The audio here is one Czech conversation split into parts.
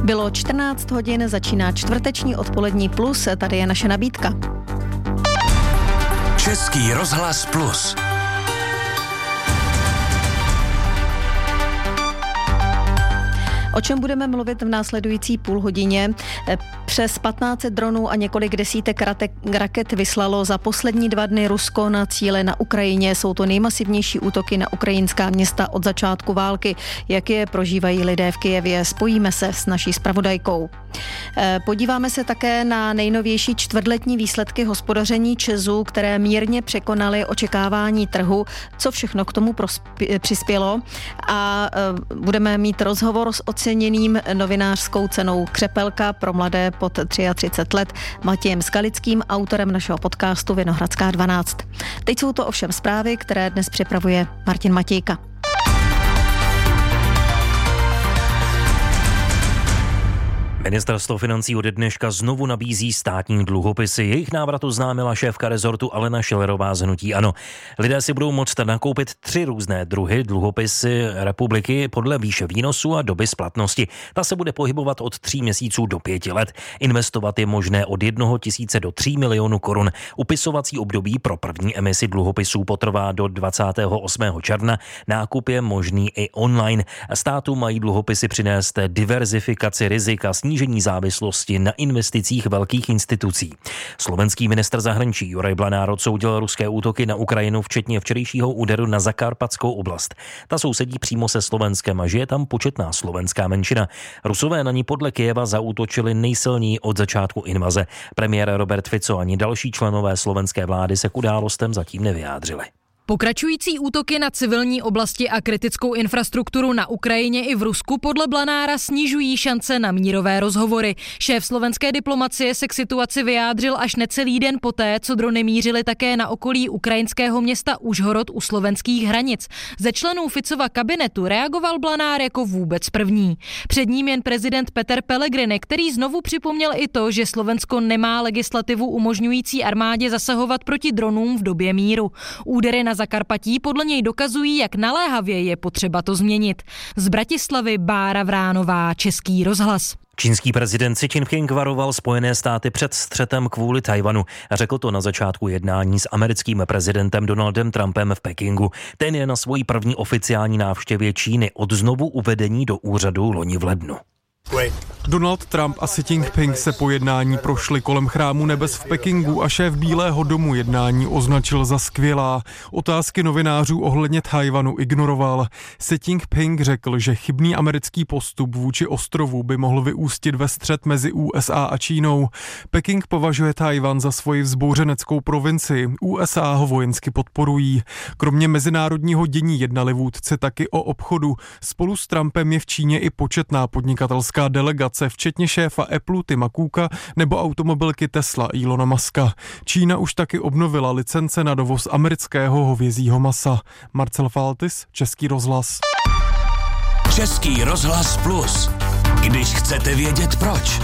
Bylo 14 hodin, začíná čtvrteční odpolední plus, tady je naše nabídka. Český rozhlas plus. O čem budeme mluvit v následující půl hodině? Přes 1500 dronů a několik desítek raket vyslalo za poslední 2 dny Rusko na cíle na Ukrajině. Jsou to nejmasivnější útoky na ukrajinská města od začátku války. Jak je prožívají lidé v Kyjevě? Spojíme se s naší zpravodajkou. Podíváme se také na nejnovější čtvrtletní výsledky hospodaření ČEZu, které mírně překonaly očekávání trhu. Co všechno k tomu přispělo? A budeme mít rozhovor s oceněným novinářskou cenou Křepelka pro mladé pod 33 let Matějem Skalickým, autorem našeho podcastu Vinohradská 12. Teď jsou to ovšem zprávy, které dnes připravuje Martin Matějka. Ministerstvo financí ode dneška znovu nabízí státní dluhopisy. Jejich návrat oznámila šéfka rezortu Alena Schillerová z hnutí ANO. Lidé si budou moct nakoupit 3 různé druhy dluhopisy republiky podle výše výnosu a doby splatnosti. Ta se bude pohybovat od 3 měsíců do 5 let. Investovat je možné od 1 000 do 3 milionů korun. Upisovací období pro první emisi dluhopisů potrvá do 28. června. Nákup je možný i online. Státu mají dluhopisy přinést diverzifikaci rizika, snížení závislosti na investicích velkých institucí. Slovenský ministr zahraničí Juraj Blanár odsoudil ruské útoky na Ukrajinu, včetně včerejšího úderu na Zakarpatskou oblast. Ta sousedí přímo se Slovenskem a žije tam početná slovenská menšina. Rusové na ní podle Kyjeva zaútočili nejsilněji od začátku invaze. Premiér Robert Fico ani další členové slovenské vlády se k událostem zatím nevyjádřili. Pokračující útoky na civilní oblasti a kritickou infrastrukturu na Ukrajině i v Rusku podle Blanára snižují šance na mírové rozhovory. Šéf slovenské diplomacie se k situaci vyjádřil až necelý den poté, co drony mířily také na okolí ukrajinského města Užhorod u slovenských hranic. Ze členů Ficova kabinetu reagoval Blanár jako vůbec první. Před ním jen prezident Peter Pellegrini, který znovu připomněl i to, že Slovensko nemá legislativu umožňující armádě zasahovat proti dronům v době míru. Údery na Zakarpatí podle něj dokazují, jak naléhavě je potřeba to změnit. Z Bratislavy Bára Vránová, Český rozhlas. Čínský prezident Xi Jinping varoval Spojené státy před střetem kvůli Tchaj-wanu. Řekl to na začátku jednání s americkým prezidentem Donaldem Trumpem v Pekingu. Ten je na svojí první oficiální návštěvě Číny od znovu uvedení do úřadu loni v lednu. Donald Trump a Xi Jinping se po jednání prošli kolem chrámu nebes v Pekingu a šéf Bílého domu jednání označil za skvělá. Otázky novinářů ohledně Tchaj-wanu ignoroval. Xi Jinping řekl, že chybný americký postup vůči ostrovu by mohl vyústit ve střet mezi USA a Čínou. Peking považuje Tchaj-wan za svoji vzbouřeneckou provincii. USA ho vojensky podporují. Kromě mezinárodního dění jednali vůdci taky o obchodu. Spolu s Trumpem je v Číně i početná podnikatelská delegace, včetně šéfa Apple Tima Cooka nebo automobilky Tesla Elona Muska. Čína už taky obnovila licence na dovoz amerického hovězího masa. Marcel Faltis, Český rozhlas. Český rozhlas plus. Když chcete vědět proč.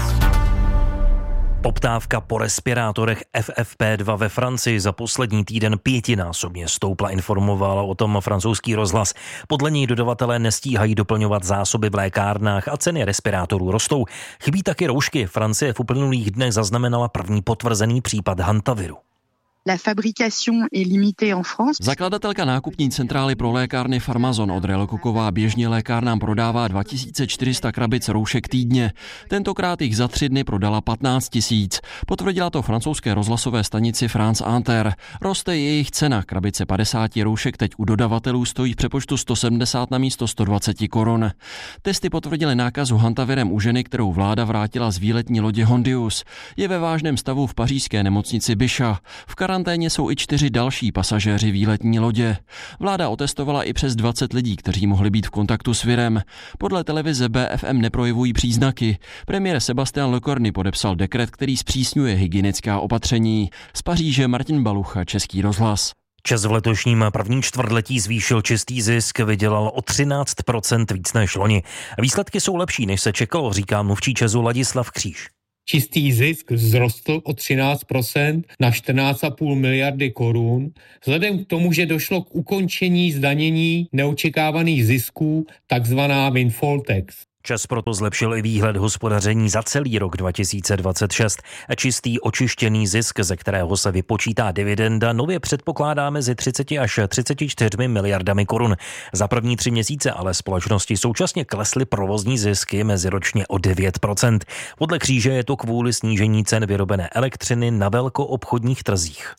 Poptávka po respirátorech FFP2 ve Francii za poslední týden 5násobně stoupla, informoval o tom francouzský rozhlas. Podle něj dodavatelé nestíhají doplňovat zásoby v lékárnách a ceny respirátorů rostou. Chybí taky roušky. Francie v uplynulých dnech zaznamenala první potvrzený případ hantaviru. La fabrication est limitée en France. Zakladatelka nákupní centrály pro lékárny Pharmazon Audrey Lecoqová běžně lékárnám prodává 2400 krabic roušek týdně. Tentokrát jich za 3 dny prodala 15 000. Potvrdila to francouzské rozhlasové stanici France Inter. Roste jejich cena. Krabice 50 roušek teď u dodavatelů stojí v přepočtu 170 na místo 120 korun. Testy potvrdily nákazu hantavirem u ženy, kterou vláda vrátila z výletní lodě Hondius. Je ve vážném stavu v pařížské nemocnici Bichat. V karanténě jsou i 4 další pasažéři výletní lodě. Vláda otestovala i přes 20 lidí, kteří mohli být v kontaktu s virem. Podle televize BFM neprojevují příznaky. Premiér Sébastien Lecornu podepsal dekret, který zpřísňuje hygienická opatření. Z Paříže Martin Balucha, Český rozhlas. ČEZ v letošním prvním čtvrtletí zvýšil čistý zisk, vydělal o 13% víc než loni. Výsledky jsou lepší, než se čekalo, říká mluvčí ČEZu Ladislav Kříž. Čistý zisk vzrostl o 13% na 14,5 miliardy korun. Vzhledem k tomu, že došlo k ukončení zdanění neočekávaných zisků, takzvaná windfall tax. ČEZ proto zlepšil i výhled hospodaření za celý rok 2026. Čistý očištěný zisk, ze kterého se vypočítá dividenda, nově předpokládá mezi 30 až 34 miliardami korun. Za první 3 měsíce ale společnosti současně klesly provozní zisky meziročně o 9%. Podle Kříže je to kvůli snížení cen vyrobené elektřiny na velkoobchodních trzích.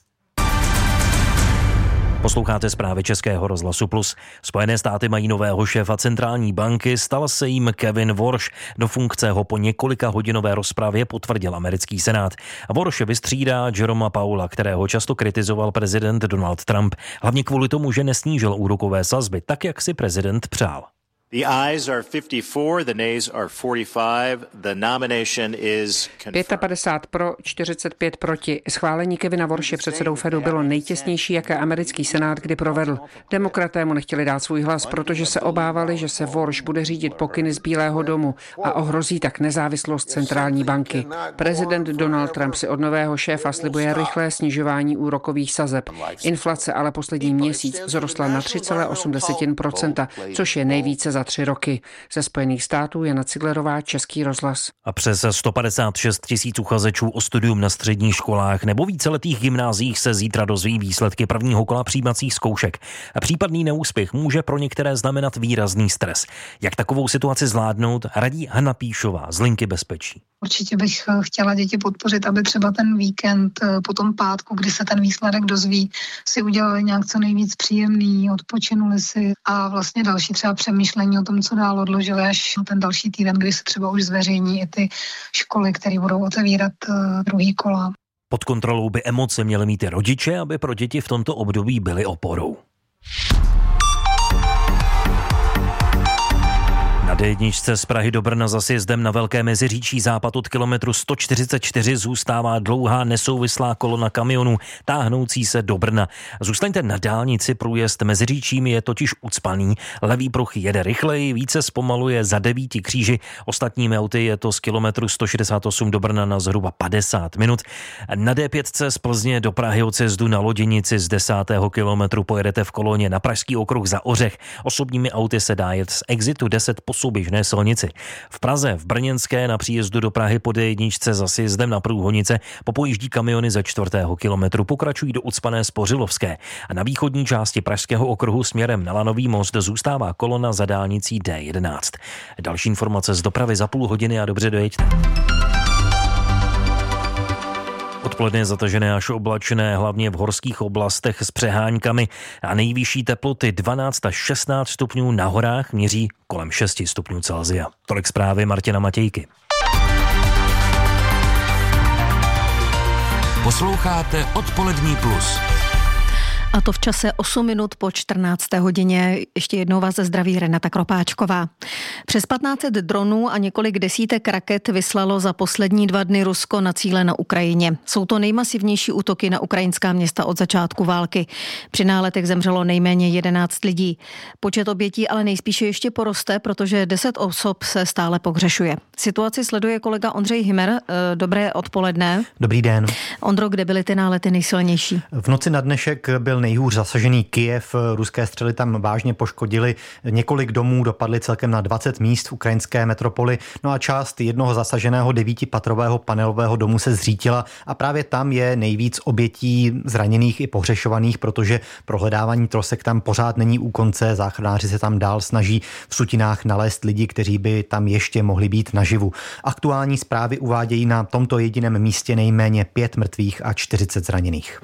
Posloucháte zprávy Českého rozhlasu Plus. Spojené státy mají nového šéfa centrální banky, stal se jim Kevin Warsh. Do funkce ho po několika hodinové rozpravě potvrdil americký senát. Warsh vystřídá Jeroma Powella, kterého často kritizoval prezident Donald Trump, hlavně kvůli tomu, že nesnížil úrokové sazby, tak jak si prezident přál. The ayes are 54, the nays are 45. The nomination is 55 pro, 45 proti. Schválení Kevina Warshe předsedou Fedu bylo nejtěsnější, jaké americký senát kdy provedl. Demokraté mu nechtěli dát svůj hlas, protože se obávali, že se Warsh bude řídit pokyny z Bílého domu a ohrozí tak nezávislost centrální banky. Prezident Donald Trump si od nového šéfa slibuje rychlé snižování úrokových sazeb. Inflace ale poslední měsíc vzrostla na 3,8%, což je nejvíce za 3 roky. Ze Spojených států Jana Ciglerová, Český rozhlas. A přes 156 000 uchazečů o studium na středních školách nebo víceletých gymnáziích se zítra dozví výsledky prvního kola přijímacích zkoušek. A případný neúspěch může pro některé znamenat výrazný stres. Jak takovou situaci zvládnout, radí Hana Píšová z Linky bezpečí. Určitě bych chtěla děti podpořit, aby třeba ten víkend po tom pátku, kdy se ten výsledek dozví, si udělali nějak co nejvíc příjemný, odpočinuli si a vlastně další třeba přemýšlení o tom, co dál odložili až na ten další týden, kdy se třeba už zveřejní i ty školy, které budou otevírat druhý kola. Pod kontrolou by emoce měly mít i rodiče, aby pro děti v tomto období byly oporou. Na D1 z Prahy do Brna za sjezdem na Velké Meziříčí západ od kilometru 144 zůstává dlouhá nesouvislá kolona kamionů táhnoucí se do Brna. Zůstaňte na dálnici, průjezd Meziříčím je totiž ucpaný, levý pruh jede rychleji, více zpomaluje za 9 kříži, ostatními auty je to z kilometru 168 do Brna na zhruba 50 minut. Na D5 z Plzně do Prahy od sjezdu na Loděnici z 10. kilometru pojedete v koloně na Pražský okruh za Ořech. Osobními auty se dá jet z exitu 10 po souběžné silnici. V Praze v Brněnské na příjezdu do Prahy po D1 za sjezdem na Průhonice popojíždí kamiony ze 4. kilometru, pokračují do ucpané Spořilovské. A na východní části Pražského okruhu směrem na Lanový most zůstává kolona za dálnicí D11. Další informace z dopravy za půl hodiny a dobře dojeďte. Odpoledne je zatažené až oblačné, hlavně v horských oblastech s přeháňkami a nejvyšší teploty 12 až 16 stupňů na horách měří kolem 6 stupňů Celsia. Tolik zprávy Martina Matějky. Posloucháte Odpolední plus. A to v čase 8 minut po 14. hodině. Ještě jednou vás zdraví Renata Kropáčková. Přes 1500 dronů a několik desítek raket vyslalo za poslední 2 dny Rusko na cíle na Ukrajině. Jsou to nejmasivnější útoky na ukrajinská města od začátku války. Při náletech zemřelo nejméně 11 lidí. Počet obětí ale nejspíše ještě poroste, protože 10 osob se stále pohřešuje. Situaci sleduje kolega Ondřej Hymer. Dobré odpoledne. Dobrý den. Ondro, kde byly ty nálety nejsilnější? V noci na dnešek byl nejhůř zasažený Kyjev. Ruské střely tam vážně poškodily několik domů, dopadly celkem na 20 míst v ukrajinské metropoli. No a část jednoho zasaženého 9patrového panelového domu se zřítila a právě tam je nejvíc obětí zraněných i pohřešovaných, protože prohledávání trosek tam pořád není u konce. Záchranáři se tam dál snaží v sutinách nalézt lidi, kteří by tam ještě mohli být naživu. Aktuální zprávy uvádějí na tomto jediném místě nejméně 5 mrtvých a 40 zraněných.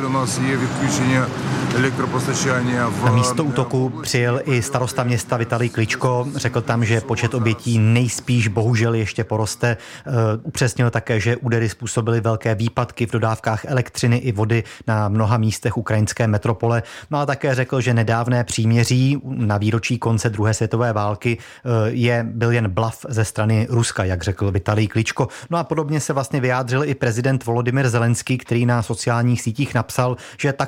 Na místo útoku přijel i starosta města Vitalij Kličko. Řekl tam, že počet obětí nejspíš bohužel ještě poroste. Upřesnil také, že údery způsobily velké výpadky v dodávkách elektřiny i vody na mnoha místech ukrajinské metropole. No a také řekl, že nedávné příměří na výročí konce druhé světové války byl jen blaf ze strany Ruska, jak řekl Vitalij Kličko. No a podobně se vlastně vyjádřil i prezident Volodymyr Zelenský, který na sociálních sítích napsal, že takhle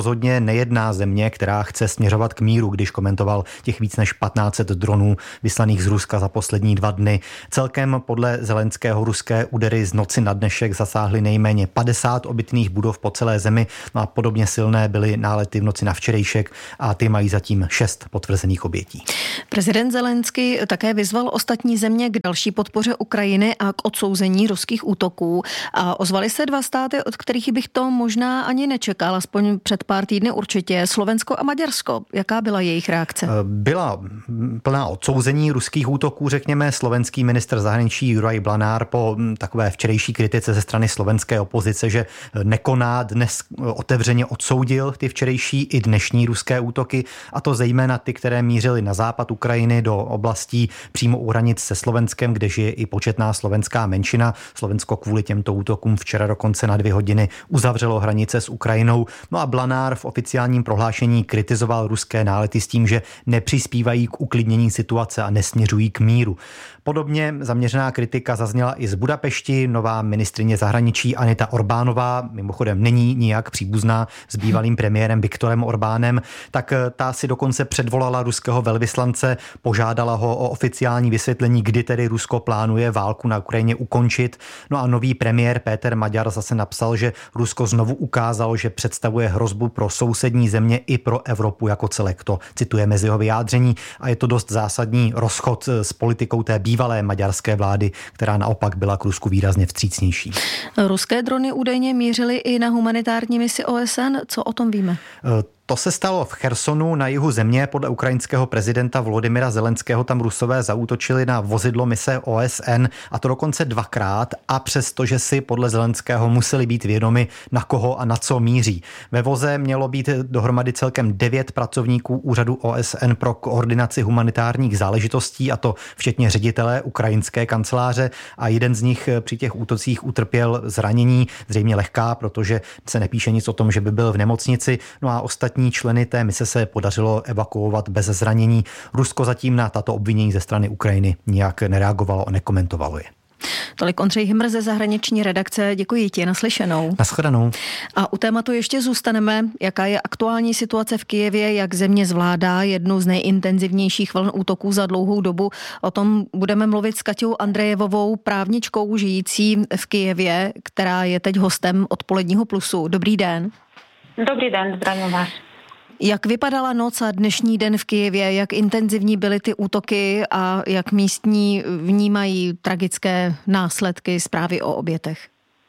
rozhodně nejedná země, která chce směřovat k míru, když komentoval těch víc než 1500 dronů vyslaných z Ruska za poslední 2 dny. Celkem podle Zelenského ruské údery z noci na dnešek zasáhly nejméně 50 obytných budov po celé zemi, no a podobně silné byly nálety v noci na včerejšek a ty mají zatím 6 potvrzených obětí. Prezident Zelenský také vyzval ostatní země k další podpoře Ukrajiny a k odsouzení ruských útoků. A ozvaly se 2 státy, od kterých bych to možná ani nečekal, aspoň před pár týdny určitě, Slovensko a Maďarsko. Jaká byla jejich reakce? Byla plná odsouzení ruských útoků, řekněme. Slovenský ministr zahraničí Juraj Blanár po takové včerejší kritice ze strany slovenské opozice, že nekoná, dnes otevřeně odsoudil ty včerejší i dnešní ruské útoky, a to zejména ty, které mířily na západ Ukrajiny do oblastí přímo u hranic se Slovenskem, kde žije i početná slovenská menšina. Slovensko kvůli těmto útokům včera dokonce na 2 hodiny uzavřelo hranice s Ukrajinou. No a Blanár v oficiálním prohlášení kritizoval ruské nálety s tím, že nepřispívají k uklidnění situace a nesměřují k míru. Podobně zaměřená kritika zazněla i z Budapešti. Nová ministryně zahraničí Anita Orbánová, mimochodem není nijak příbuzná s bývalým premiérem Viktorem Orbánem, tak ta si dokonce předvolala ruského velvyslance, požádala ho o oficiální vysvětlení, kdy tedy Rusko plánuje válku na Ukrajině ukončit. No a nový premiér Péter Maďar zase napsal, že Rusko znovu ukázalo, že představuje hrozbu pro sousední země i pro Evropu jako celek. To citujeme z jeho vyjádření a je to dost zásadní rozchod s politikou té bývalé maďarské vlády, která naopak byla k Rusku výrazně vstřícnější. Ruské drony údajně mířily i na humanitární misi OSN. Co o tom víme? To se stalo v Chersonu na jihu země. Podle ukrajinského prezidenta Volodymyra Zelenského tam Rusové zaútočili na vozidlo mise OSN, a to dokonce 2krát, a přesto, že si podle Zelenského museli být vědomi, na koho a na co míří. Ve voze mělo být dohromady celkem 9 pracovníků úřadu OSN pro koordinaci humanitárních záležitostí, a to včetně ředitele ukrajinské kanceláře, a jeden z nich při těch útocích utrpěl zranění, zřejmě lehká, protože se nepíše nic o tom, že by byl v nemocnici. No a ostatní členy té mise se podařilo evakuovat bez zranění. Rusko zatím na tato obvinění ze strany Ukrajiny nijak nereagovalo a nekomentovalo je. Tolik Ondřej Hymr ze zahraniční redakce. Děkuji ti, naslyšenou. Nashledanou. A u tématu ještě zůstaneme. Jaká je aktuální situace v Kyjevě, jak země zvládá jednu z nejintenzivnějších vln útoků za dlouhou dobu? O tom budeme mluvit s Kaťou Andrejevovou, právničkou žijící v Kyjevě, která je teď hostem Odpoledního plusu. Dobrý den. Dobrý den, zdravím vás. Jak vypadala noc a dnešní den v Kyjevě, jak intenzivní byly ty útoky a jak místní vnímají tragické následky, zprávy o obětech?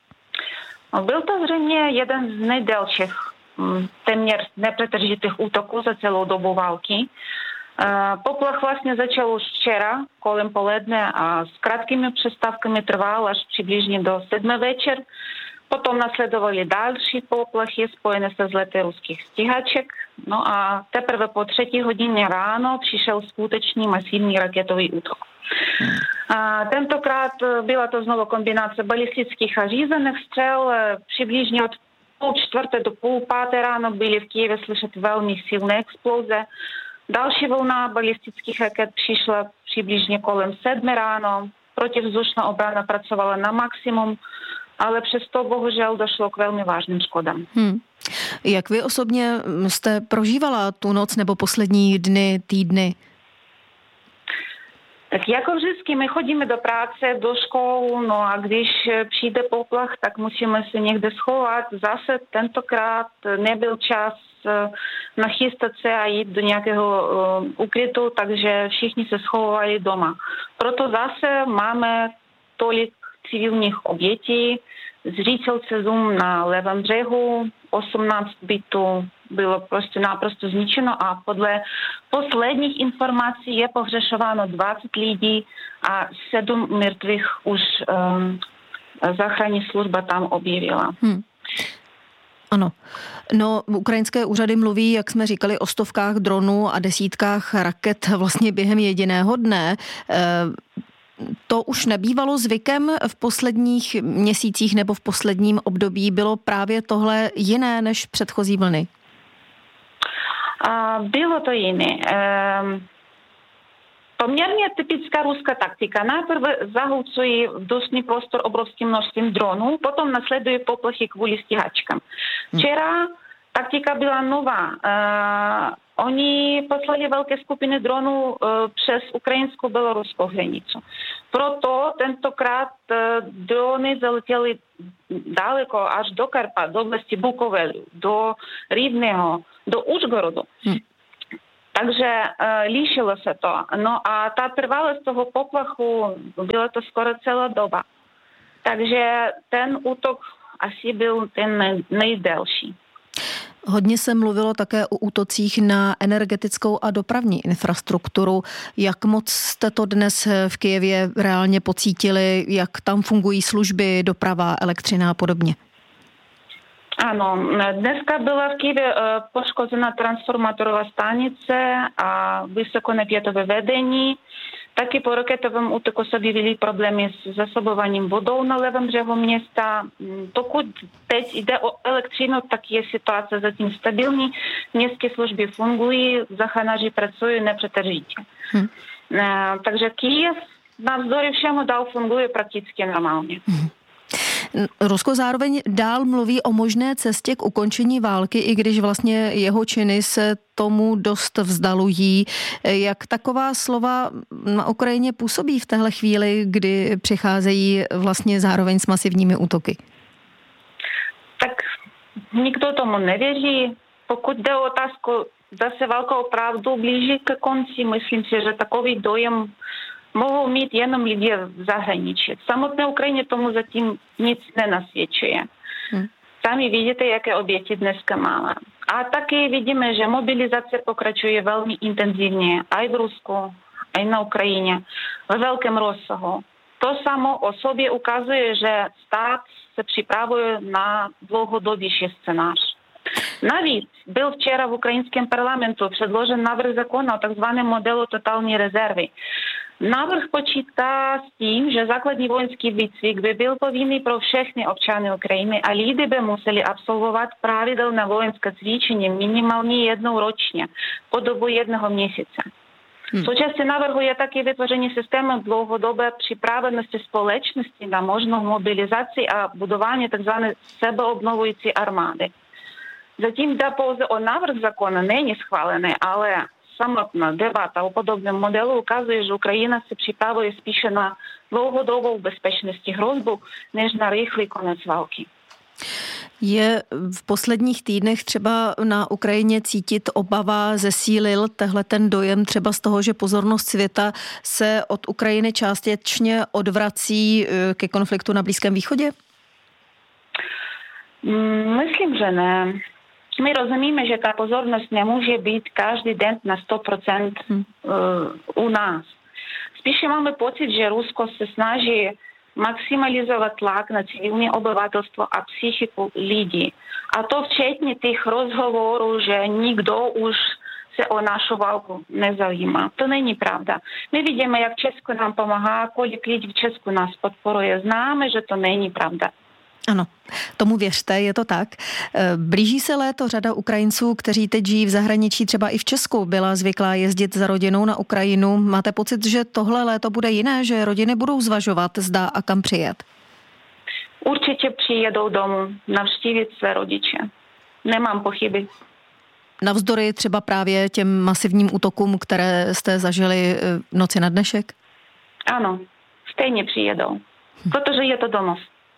Byl to zřejmě jeden z nejdelších, téměř nepřetržitých útoků za celou dobu války. Poplach vlastně začal už včera, kolem poledne, a s krátkými přestávkami trval až přibližně do 7 večer. Potom nasledovali další poplachy spojené se vzlety ruských stíhaček. No a teprve po 3 hodině ráno přišel skutečný masivní raketový útok. Tentokrát byla to znovu kombinace balistických a řízených střel. Přibližně od 3:30 do 4:30 ráno byly v Kyjevě slyšet velmi silné exploze. Další vlna balistických raket přišla přibližně kolem 7 ráno. Protivzdušná obrana pracovala na maximum, ale přesto bohužel došlo k velmi vážným škodám. Jak vy osobně jste prožívala tu noc nebo poslední dny, týdny? Tak jako vždycky my chodíme do práce, do škol, no a když přijde poplach, tak musíme se někde schovat. Zase tentokrát nebyl čas nachystat se a jít do nějakého ukrytu, takže všichni se schovali doma. Proto zase máme tolik civilních obětí. Zřetelce Zoom na levém břehu, 18 bytů bylo prostě naprosto zničeno a podle posledních informací je pohřešováno 20 lidí a 7 mrtvých už záchranní služba tam objevila. Ano. No, ukrajinské úřady mluví, jak jsme říkali, o stovkách dronů a desítkách raket vlastně během jediného dne. To už nebývalo zvykem v posledních měsících nebo v posledním období. Bylo právě tohle jiné než předchozí vlny? Bylo to jiné. Poměrně typická ruská taktika. Najprve zahlcují vzdušný prostor obrovským množstvím dronů, potom nasledují poplachy kvůli stíhačkám. Včera Taktika byla nová. Oni poslali velké skupiny dronů přes ukrajinskou beloruskou hranici. Proto tentokrát drony zaletěly daleko až do Karpat, do oblasti Bukovelu, do Rivného, do Užgorodu. Takže lišilo se to. No a ta trvalost toho poplachu byla to skoro celá doba. Takže ten útok asi byl ten nejdelší. Hodně se mluvilo také o útocích na energetickou a dopravní infrastrukturu. Jak moc jste to dnes v Kyjevě reálně pocítili? Jak tam fungují služby, doprava, elektřina a podobně? Ano, dneska byla v Kyjevě poškozena transformátorová stanice a vysokonapětové vedení. Taky po raketovém útoku se objevily problémy s zásobováním vodou na levém břehu města. Pokud teď jde o elektřinu, tak je situace zatím stabilní. Městské služby fungují, záchranáři pracují nepřetržitě. Takže Kyjev navzdory všemu dál funguje prakticky normálně. Rusko zároveň dál mluví o možné cestě k ukončení války, i když vlastně jeho činy se tomu dost vzdalují. Jak taková slova na Ukrajině působí v téhle chvíli, kdy přicházejí vlastně zároveň s masivními útoky? Tak nikdo tomu nevěří. Pokud jde o otázku, zase válka opravdu blíží ke konci, myslím si, že takový dojem mohou mít jenom lidé v zahraničí. V samotné Ukrajině tomu zatím nic nenasvědčuje. Sami vidíte, jaké oběti dneska máme. A taky vidíme, že mobilizace pokračuje velmi intenzivně i v Rusku, i na Ukrajině, ve velkém rozsahu. To samo o sobě ukazuje, že stát se připravuje na dlouhodobější scénář. Navíc byl včera v ukrajinském parlamentu předložen návrh zákona o takzvaném modelu totální rezervy. Návrh počítá s tím, že základní vojenský výcvik by byl povinný pro všechny občany Ukrajiny a lidé by museli absolvovat pravidelné vojenské cvičení minimálně jednou ročně po dobu 1 měsíce. Součástí návrhu je také vytvoření systému dlouhodobé připravenosti společnosti na možnou mobilizaci a budování tzv. Sebeobnovující armády. Zatím jde pouze o návrh zákona, není schválený, ale samotná debata o podobném modelu ukazuje, že Ukrajina se připravuje spíše na dlouhodobou bezpečnostní hrozbu, než na rychlý konec války. Je v posledních týdnech třeba na Ukrajině cítit obava, zesílil tehle ten dojem třeba z toho, že pozornost světa se od Ukrajiny částečně odvrací ke konfliktu na Blízkém východě? Myslím, že ne. My rozumíme, že ta pozornost nemůže být každý den na 100% u nás. Spíše máme pocit, že Rusko se snaží maximalizovat tlak na civilní obyvatelstvo a psychiku lidí. A to včetně těch rozhovorů, že nikdo už se o našu válku nezajímá. To není pravda. My vidíme, jak Česko nám pomáhá, kolik lidí v Česku nás podporuje. Známe, že to není pravda. Ano, tomu věřte, je to tak. Blíží se léto, řada Ukrajinců, kteří teď žijí v zahraničí, třeba i v Česku, byla zvyklá jezdit za rodinou na Ukrajinu. Máte pocit, že tohle léto bude jiné, že rodiny budou zvažovat, zda a kam přijet? Určitě přijedou domů navštívit své rodiče. Nemám pochyby. Navzdory třeba právě těm masivním útokům, které jste zažili v noci na dnešek? Ano, stejně přijedou, protože je to domov.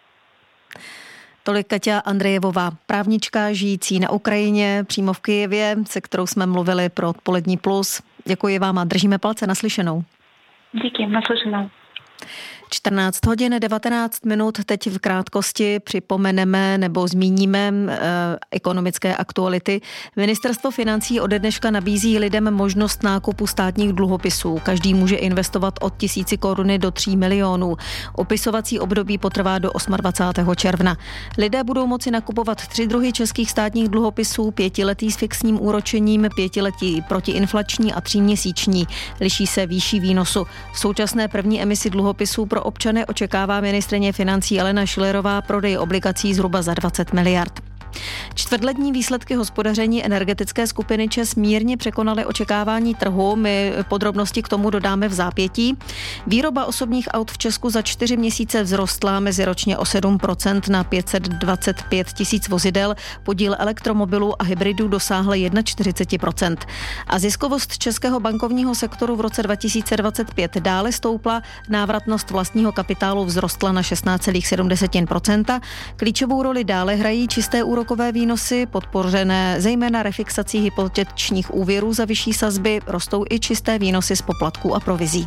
Tolik Kaťa Andrejevová, právnička žijící na Ukrajině, přímo v Kyjevě, se kterou jsme mluvili pro Odpolední plus. Děkuji vám a držíme palce, naslyšenou. Díky, naslyšenou. 14 hodin 19 minut, teď v krátkosti připomeneme nebo zmíníme ekonomické aktuality. Ministerstvo financí ode dneška nabízí lidem možnost nákupu státních dluhopisů. Každý může investovat od 1000 koruny do 3 milionů. Opisovací období potrvá do 28. června. Lidé budou moci nakupovat 3 druhy českých státních dluhopisů, 5letý s fixním úročením, 5letý protiinflační a 3měsíční. Liší se výší výnosu. V současné první emisi dluhopisů pro občany očekává ministryně financí Alena Schillerová prodej obligací zhruba za 20 miliard. Čtvrtletní výsledky hospodaření energetické skupiny ČEZ mírně překonaly očekávání trhu. My podrobnosti k tomu dodáme v zápětí. Výroba osobních aut v Česku za 4 měsíce vzrostla meziročně o 7% na 525 000 vozidel. Podíl elektromobilů a hybridů dosáhl 41%. A ziskovost českého bankovního sektoru v roce 2025 dále stoupla. Návratnost vlastního kapitálu vzrostla na 16,7%. Klíčovou roli dále hrají čisté úrokové výnosy, podpořené zejména refixací hypotečních úvěrů za vyšší sazby, rostou i čisté výnosy z poplatků a provizí.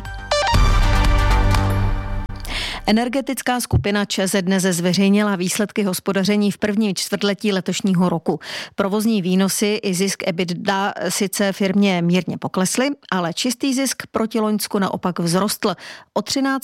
Energetická skupina ČEZ dnes zveřejnila výsledky hospodaření v prvním čtvrtletí letošního roku. Provozní výnosy i zisk EBITDA sice firmě mírně poklesly, ale čistý zisk proti loňsku naopak vzrostl o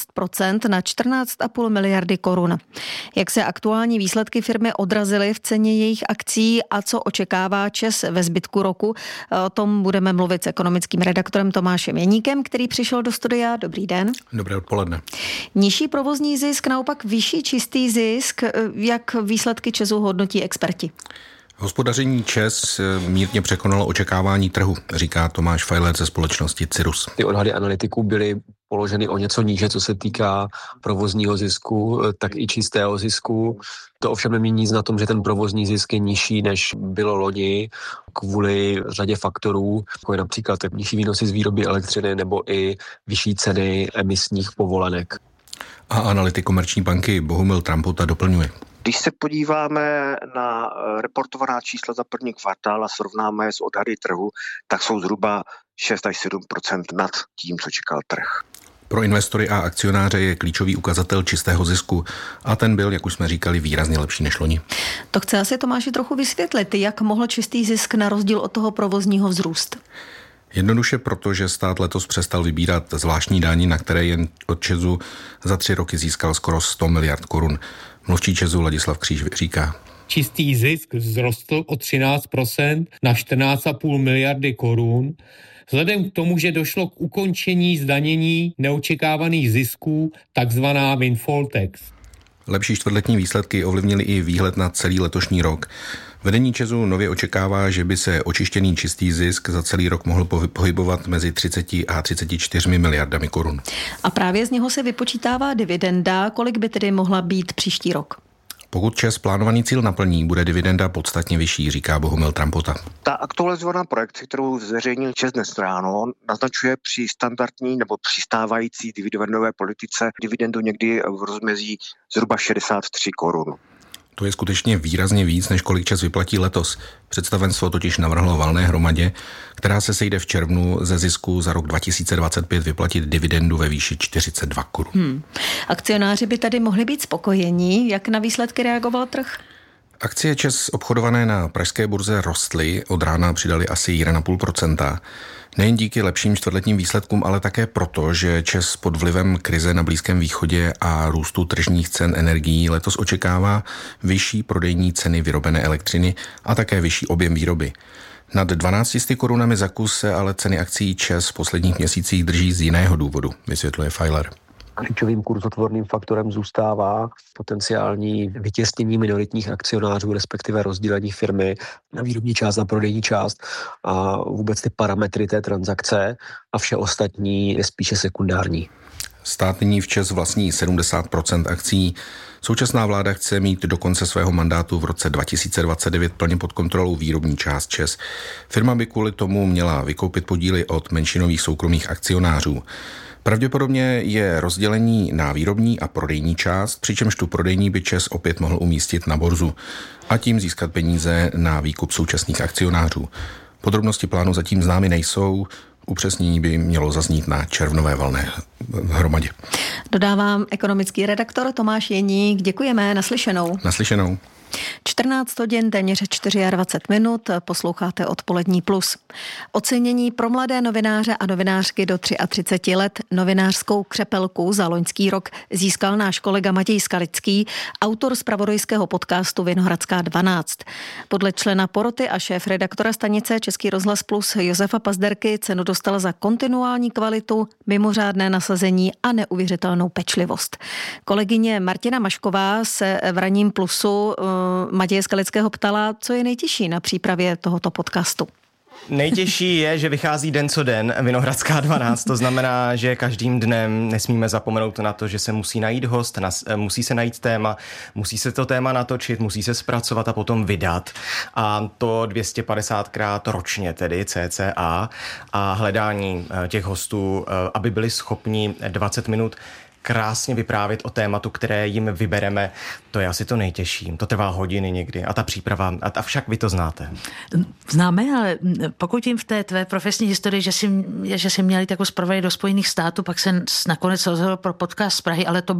13% na 14,5 miliardy korun. Jak se aktuální výsledky firmy odrazily v ceně jejich akcí a co očekává ČEZ ve zbytku roku, o tom budeme mluvit s ekonomickým redaktorem Tomášem Jeníkem, který přišel do studia. Dobrý den. Dobré odpoledne. Nižší provozní zisk, naopak vyšší čistý zisk. Jak výsledky ČEZu hodnotí experti? Hospodaření ČEZ mírně překonalo očekávání trhu, říká Tomáš Fajler ze společnosti Cyrus. Ty odhady analytiků byly položeny o něco níže, co se týká provozního zisku, tak i čistého zisku. To ovšem nemění nic na tom, že ten provozní zisk je nižší, než bylo loni, kvůli řadě faktorů, jako je například nižší výnosy z výroby elektřiny nebo i vyšší ceny emisních povolenek. A analytik Komerční banky Bohumil Trampota doplňuje. Když se podíváme na reportovaná čísla za první kvartál a srovnáme s odhady trhu, tak jsou zhruba 6 až 7% nad tím, co čekal trh. Pro investory a akcionáře je klíčový ukazatel čistého zisku a ten byl, jak už jsme říkali, výrazně lepší než loni. To chce asi Tomáši trochu vysvětlit, jak mohl čistý zisk na rozdíl od toho provozního vzrůst. Jednoduše proto, že stát letos přestal vybírat zvláštní daň, na které jen od ČEZu za 3 roky získal skoro 100 miliard korun. Mluvčí ČEZu Ladislav Kříž říká. Čistý zisk vzrostl o 13% na 14,5 miliardy korun. Vzhledem k tomu, že došlo k ukončení zdanění neočekávaných zisků, takzvaná windfall tax. Lepší čtvrtletní výsledky ovlivnily i výhled na celý letošní rok. Vedení ČEZu nově očekává, že by se očištěný čistý zisk za celý rok mohl pohybovat mezi 30 a 34 miliardami korun. A právě z něho se vypočítává dividenda. Kolik by tedy mohla být příští rok? Pokud ČEZ plánovaný cíl naplní, bude dividenda podstatně vyšší, říká Bohumil Trampota. Ta aktualizovaná projekce, kterou zveřejnil ČEZ dnes ráno, naznačuje při standardní nebo přistávající dividendové politice dividendu někdy v rozmezí zhruba 63 korun. To je skutečně výrazně víc, než kolik ČEZ vyplatí letos. Představenstvo totiž navrhlo valné hromadě, která se sejde v červnu, ze zisku za rok 2025 vyplatit dividendu ve výši 42 korun. Akcionáři by tady mohli být spokojení. Jak na výsledky reagoval trh? Akcie ČEZ obchodované na pražské burze rostly, od rána přidali asi 1,5%. Nejen díky lepším čtvrtletním výsledkům, ale také proto, že ČEZ pod vlivem krize na Blízkém východě a růstu tržních cen energií letos očekává vyšší prodejní ceny vyrobené elektřiny a také vyšší objem výroby. Nad 12 korunami za kus se ale ceny akcií ČEZ v posledních měsících drží z jiného důvodu, vysvětluje Fajler. Klíčovým kurzotvorným faktorem zůstává potenciální vytěsnění minoritních akcionářů, respektive rozdělení firmy na výrobní část, na prodejní část a vůbec ty parametry té transakce a vše ostatní je spíše sekundární. Stát nyní v ČEZ vlastní 70% akcí. Současná vláda chce mít do konce svého mandátu v roce 2029 plně pod kontrolou výrobní část ČEZ. Firma by kvůli tomu měla vykoupit podíly od menšinových soukromých akcionářů. Pravděpodobně je rozdělení na výrobní a prodejní část, přičemž tu prodejní by ČEZ opět mohl umístit na burzu a tím získat peníze na výkup současných akcionářů. Podrobnosti plánu zatím známy nejsou, upřesnění by mělo zaznít na červnové valné hromadě. Dodávám ekonomický redaktor Tomáš Jeník. Děkujeme, naslyšenou. Naslyšenou. 14 hodin, téměř 24 minut, posloucháte Odpolední plus. Ocenění pro mladé novináře a novinářky do 33 let novinářskou křepelku za loňský rok získal náš kolega Matěj Skalický, autor zpravodajského podcastu Vinohradská 12. Podle člena poroty a šéf-redaktora stanice Český rozhlas Plus Josefa Pazderky cenu dostal za kontinuální kvalitu, mimořádné nasazení a neuvěřitelnou pečlivost. Kolegyně Martina Mašková se v ranním Plusu Matěje Skalického ptala, co je nejtěžší na přípravě tohoto podcastu. Nejtěžší je, že vychází den co den Vinohradská 12, to znamená, že každým dnem nesmíme zapomenout na to, že se musí najít host, musí se najít téma, musí se to téma natočit, musí se zpracovat a potom vydat. A to 250krát ročně tedy cca a hledání těch hostů, aby byli schopni 20 minut krásně vyprávět o tématu, které jim vybereme, to je asi to nejtěžší. To trvá hodiny někdy a ta příprava, a však vy to znáte. Známe, ale pokud jim v té tvé profesní historii, že jsi měli takovou zpravodaj do Spojených států, pak se nakonec rozhodl pro podcast z Prahy, ale to